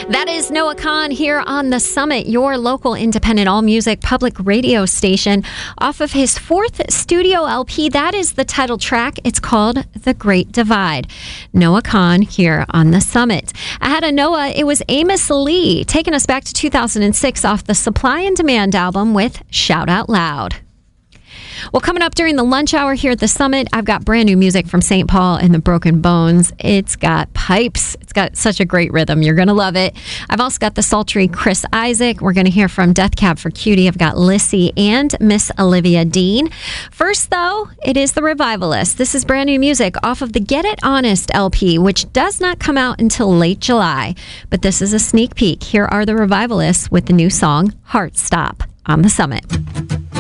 That is Noah Kahan here on The Summit, your local independent all-music public radio station. Off of his fourth studio LP, that is the title track. It's called The Great Divide. Noah Kahan here on The Summit. Ahead of Noah, it was Amos Lee, taking us back to 2006 off the Supply and Demand album with Shout Out Loud. Well, coming up during the lunch hour here at the Summit, I've got brand new music from St. Paul and the Broken Bones. It's got pipes. It's got such a great rhythm. You're going to love it. I've also got the sultry Chris Isaac. We're going to hear from Death Cab for Cutie. I've got Lissy and Miss Olivia Dean. First, though, it is the Revivalists. This is brand new music off of the Get It Honest LP, which does not come out until late July. But this is a sneak peek. Here are the Revivalists with the new song, Heart Stop, on the Summit.